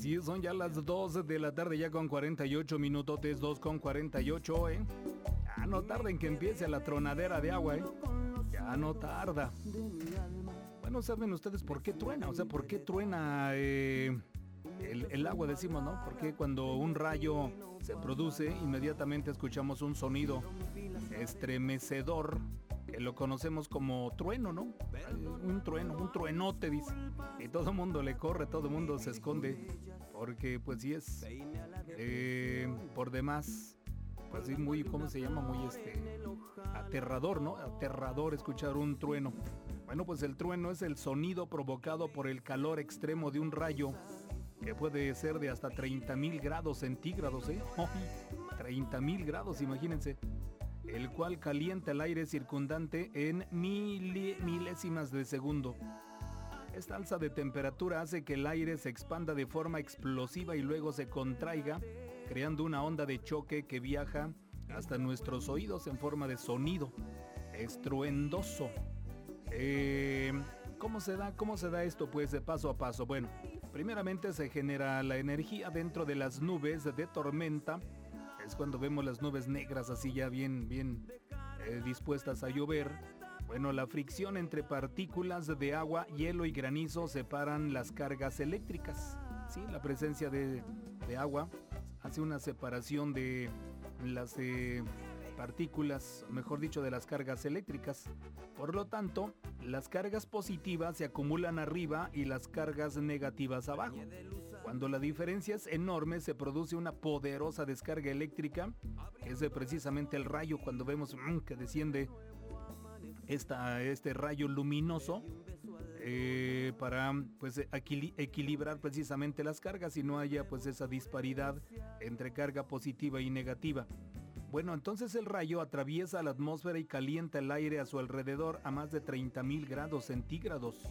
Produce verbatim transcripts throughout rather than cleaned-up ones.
Así es, son ya las dos de la tarde, ya con cuarenta y ocho minutotes, dos con cuarenta y ocho, ¿eh? Ya no tarda en que empiece la tronadera de agua, ¿eh? Ya no tarda. Bueno, ¿saben ustedes por qué truena? O sea, ¿por qué truena eh, el, el agua, decimos, ¿no? Porque cuando un rayo se produce, inmediatamente escuchamos un sonido estremecedor, que lo conocemos como trueno, ¿no? Un trueno, un truenote, dice. Y todo el mundo le corre, todo el mundo se esconde, porque pues sí es eh, por demás, pues sí, muy, ¿cómo se llama? Muy este, aterrador, ¿no? Aterrador escuchar un trueno. Bueno, pues el trueno es el sonido provocado por el calor extremo de un rayo, que puede ser de hasta treinta mil grados centígrados, ¿eh? treinta mil grados, imagínense. El cual calienta el aire circundante en mil, milésimas de segundo. Esta alza de temperatura hace que el aire se expanda de forma explosiva y luego se contraiga, creando una onda de choque que viaja hasta nuestros oídos en forma de sonido estruendoso. Eh, ¿Cómo se da? ¿Cómo se da esto? Pues de paso a paso. Bueno, primeramente se genera la energía dentro de las nubes de tormenta. Es cuando vemos las nubes negras así ya bien, bien eh, dispuestas a llover. Bueno, la fricción entre partículas de agua, hielo y granizo separan las cargas eléctricas. Sí, la presencia de, de agua hace una separación de las eh, partículas, mejor dicho, de las cargas eléctricas. Por lo tanto, las cargas positivas se acumulan arriba y las cargas negativas abajo. Cuando la diferencia es enorme, se produce una poderosa descarga eléctrica, que es precisamente el rayo. Cuando vemos mmm, que desciende esta, este rayo luminoso, eh, para pues equil- equilibrar precisamente las cargas y no haya pues esa disparidad entre carga positiva y negativa. Bueno, entonces el rayo atraviesa la atmósfera y calienta el aire a su alrededor a más de treinta mil grados centígrados.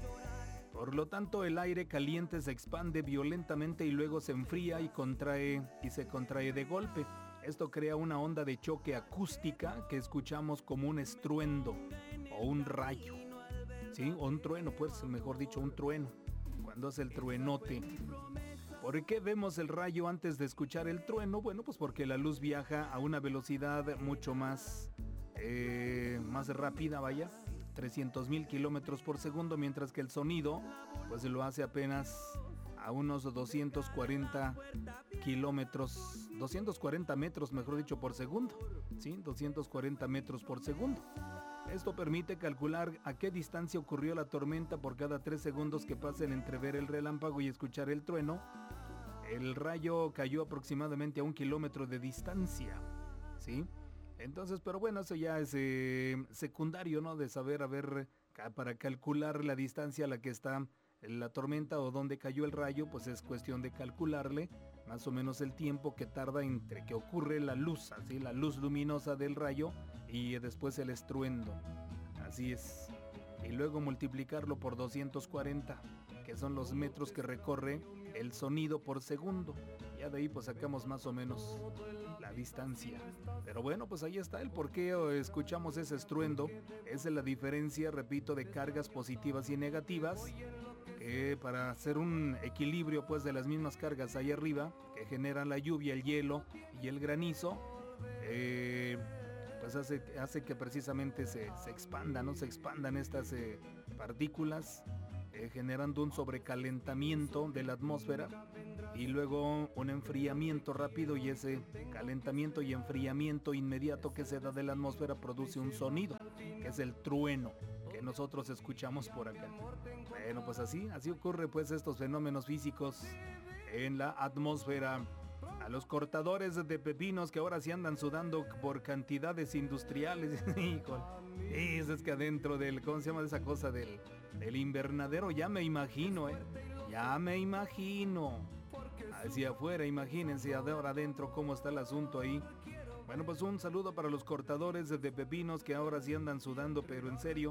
Por lo tanto, el aire caliente se expande violentamente y luego se enfría y contrae y se contrae de golpe. Esto crea una onda de choque acústica que escuchamos como un estruendo o un rayo. ¿Sí? O un trueno, pues, mejor dicho, un trueno. Cuando hace el truenote. ¿Por qué vemos el rayo antes de escuchar el trueno? Bueno, pues porque la luz viaja a una velocidad mucho más, eh, más rápida, vaya, trescientos mil kilómetros por segundo, mientras que el sonido, pues lo hace apenas a unos doscientos cuarenta kilómetros, doscientos cuarenta metros, mejor dicho, por segundo, ¿sí? doscientos cuarenta metros por segundo. Esto permite calcular a qué distancia ocurrió la tormenta por cada tres segundos que pasen entre ver el relámpago y escuchar el trueno. El rayo cayó aproximadamente a un kilómetro de distancia, ¿sí? Entonces, pero bueno, eso ya es eh, secundario, ¿no? De saber, a ver, para calcular la distancia a la que está la tormenta o dónde cayó el rayo, pues es cuestión de calcularle más o menos el tiempo que tarda entre que ocurre la luz, así, la luz luminosa del rayo y después el estruendo. Así es. Y luego multiplicarlo por doscientos cuarenta, que son los metros que recorre el sonido por segundo. Ya de ahí pues sacamos más o menos la distancia. Pero bueno, pues ahí está el por qué escuchamos ese estruendo. Esa es la diferencia, repito, de cargas positivas y negativas, que para hacer un equilibrio pues de las mismas cargas ahí arriba, que generan la lluvia, el hielo y el granizo, eh, pues hace, hace que precisamente se, se expandan, ¿no? Se expandan estas eh, partículas, eh, generando un sobrecalentamiento de la atmósfera y luego un enfriamiento rápido, y ese calentamiento y enfriamiento inmediato que se da de la atmósfera produce un sonido, que es el trueno, que nosotros escuchamos por acá. Bueno, pues así, así ocurre pues estos fenómenos físicos en la atmósfera. A los cortadores de pepinos que ahora sí andan sudando por cantidades industriales, híjole, es que adentro del, ¿cómo se llama esa cosa? Del, del invernadero, ya me imagino, eh, ya me imagino. Hacia afuera, imagínense ahora adentro cómo está el asunto ahí. Bueno, pues un saludo para los cortadores de pepinos que ahora sí andan sudando, pero en serio.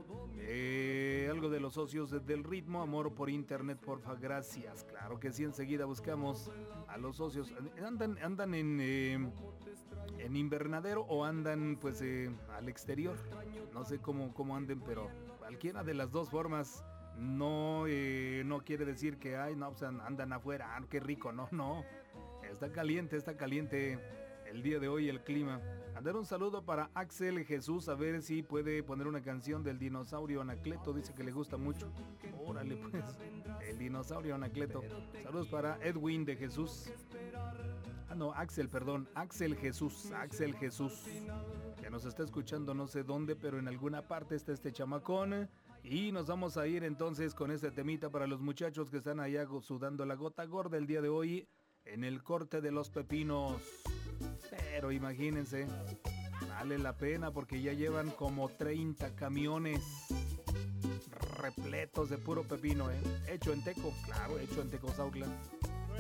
Eh, algo de los socios del ritmo, amor por internet, porfa, gracias. Claro que sí, enseguida buscamos a los socios. ¿Andan, andan en, eh, en invernadero o andan pues eh, al exterior? No sé cómo, cómo anden, pero cualquiera de las dos formas no, eh, no quiere decir que, ay, no, pues andan afuera, ah, qué rico, no, no. Está caliente, está caliente el día de hoy el clima. Andar un saludo para Axel Jesús, a ver si puede poner una canción del dinosaurio Anacleto, dice que le gusta mucho. Órale pues, el dinosaurio Anacleto. Saludos para Edwin de Jesús. Ah, no, Axel, perdón, Axel Jesús, Axel Jesús. Que nos está escuchando no sé dónde, pero en alguna parte está este chamacón. Y nos vamos a ir entonces con este temita para los muchachos que están allá sudando la gota gorda el día de hoy en el corte de los pepinos. Pero imagínense, vale la pena porque ya llevan como treinta camiones repletos de puro pepino, ¿eh? Hecho en Teco, claro, hecho en Tecozautla.